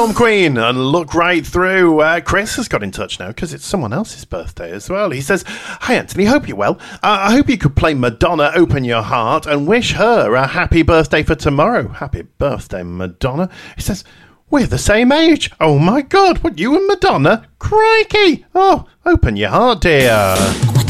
Storm Queen and look right through. Chris has got in touch now because it's someone else's birthday as well. He says, "Hi Anthony, hope you're well. I hope you could play Madonna Open Your Heart and wish her a happy birthday for tomorrow." Happy birthday, Madonna. He says, "We're the same age. Oh my God, what, you and Madonna? Crikey. Oh, open your heart, dear."